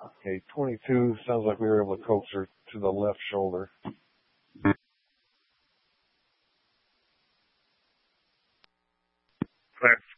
Okay, 22 sounds like we were able to coax her to the left shoulder. That's